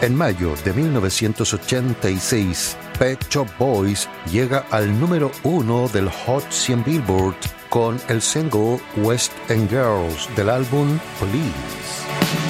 En mayo de 1986, Pet Shop Boys llega al número 1 del Hot 100 Billboard con el single West End Girls del álbum Please.